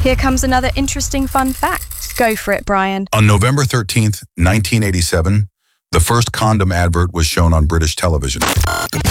Here comes another interesting fun fact. Go for it, Brian. On November 13th, 1987, the first condom advert was shown on British television.